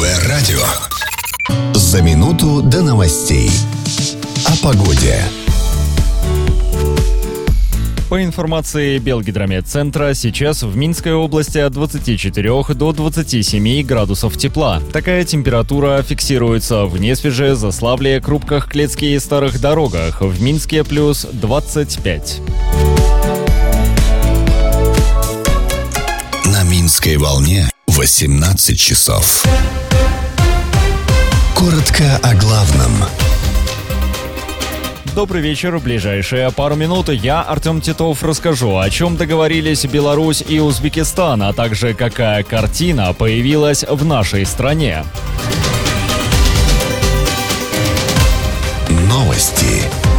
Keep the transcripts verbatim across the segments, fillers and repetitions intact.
Радио. За минуту до новостей. О погоде. По информации Белгидрометцентра, сейчас в Минской области от двадцати четырёх до двадцати семи градусов тепла. Такая температура фиксируется в Несвеже, Заславле, Крупках, Клецке и Старых Дорогах. В Минске плюс двадцать пять. На Минской волне восемнадцать часов. Коротко о главном. Добрый вечер. В ближайшие пару минут я, Артем Титов, расскажу, о чем договорились Беларусь и Узбекистан, а также какая картина появилась в нашей стране. Новости.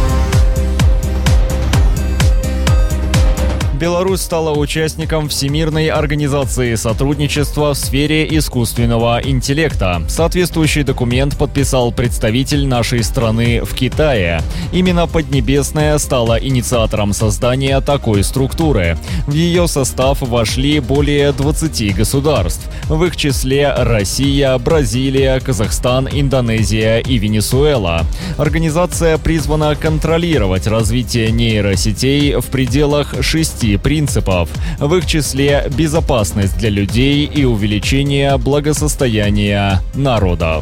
Беларусь стала участником Всемирной организации сотрудничества в сфере искусственного интеллекта. Соответствующий документ подписал представитель нашей страны в Китае. Именно Поднебесная стала инициатором создания такой структуры. В ее состав вошли более двадцати государств. В их числе Россия, Бразилия, Казахстан, Индонезия и Венесуэла. Организация призвана контролировать развитие нейросетей в пределах шести принципов, в их числе безопасность для людей и увеличение благосостояния народов.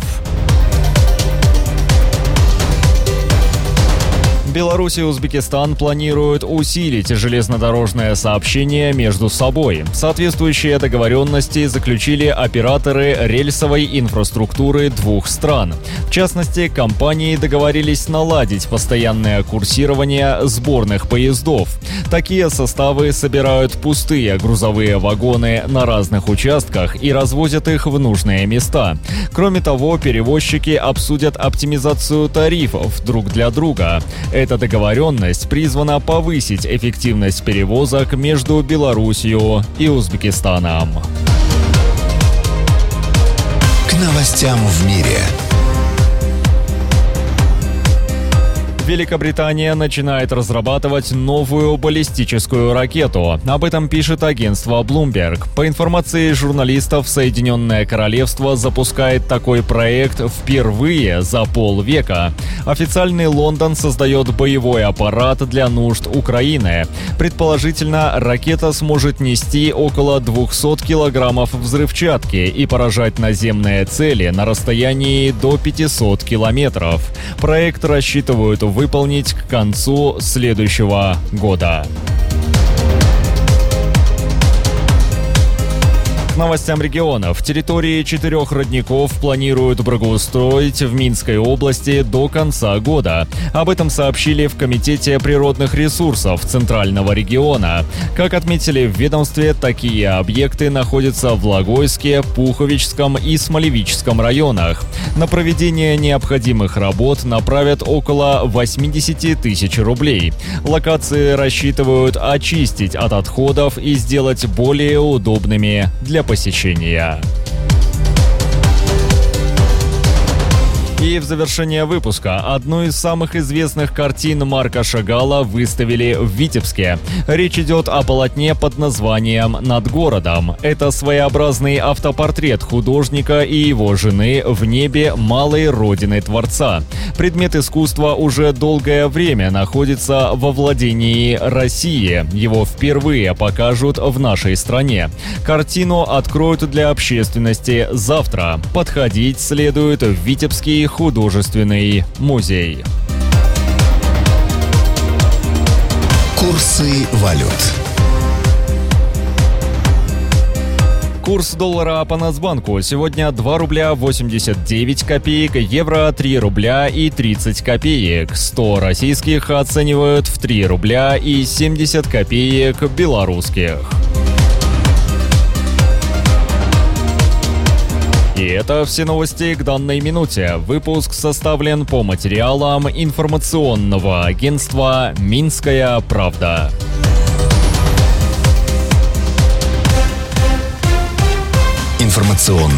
Беларусь и Узбекистан планируют усилить железнодорожное сообщение между собой. Соответствующие договоренности заключили операторы рельсовой инфраструктуры двух стран. В частности, компании договорились наладить постоянное курсирование сборных поездов. Такие составы собирают пустые грузовые вагоны на разных участках и развозят их в нужные места. Кроме того, перевозчики обсудят оптимизацию тарифов друг для друга. Эта договоренность призвана повысить эффективность перевозок между Беларусью и Узбекистаном. К новостям в мире. Великобритания начинает разрабатывать новую баллистическую ракету. Об этом пишет агентство Bloomberg. По информации журналистов, Соединенное Королевство запускает такой проект впервые за полвека. Официальный Лондон создает боевой аппарат для нужд Украины. Предположительно, ракета сможет нести около двухсот килограммов взрывчатки и поражать наземные цели на расстоянии до пятисот километров. Проект рассчитывают выполнить к концу следующего года. К новостям регионов. Территории четырех родников планируют благоустроить в Минской области до конца года. Об этом сообщили в Комитете природных ресурсов Центрального региона. Как отметили в ведомстве, такие объекты находятся в Логойске, Пуховичском и Смолевическом районах. На проведение необходимых работ направят около восемьдесят тысяч рублей. Локации рассчитывают очистить от отходов и сделать более удобными для посещения. И в завершение выпуска одну из самых известных картин Марка Шагала выставили в Витебске. Речь идет о полотне под названием «Над городом». Это своеобразный автопортрет художника и его жены в небе малой родины Творца. Предмет искусства уже долгое время находится во владении России. Его впервые покажут в нашей стране. Картину откроют для общественности завтра. Подходить следует в Витебский художественный музей. Курсы валют. Курс доллара по Нацбанку сегодня два рубля восемьдесят девять копеек, евро три рубля и тридцать копеек. сто российских оценивают в три рубля и семьдесят копеек белорусских. И это все новости к данной минуте. Выпуск составлен по материалам информационного агентства «Минская правда». Информационный